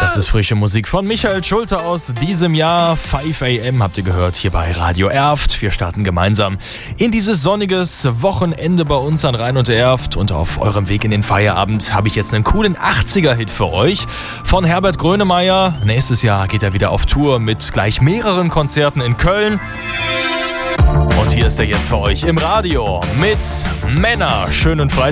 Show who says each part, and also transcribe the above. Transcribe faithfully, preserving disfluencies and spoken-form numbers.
Speaker 1: Das ist frische Musik von Michael Schulte aus diesem Jahr. fünf a m habt ihr gehört hier bei Radio Erft. Wir starten gemeinsam in dieses sonniges Wochenende bei uns an Rhein und Erft. Und auf eurem Weg in den Feierabend habe ich jetzt einen coolen achtziger-Hit für euch von Herbert Grönemeyer. Nächstes Jahr geht er wieder auf Tour mit gleich mehreren Konzerten in Köln. Und hier ist er jetzt für euch im Radio mit Männer. Schönen Freitag.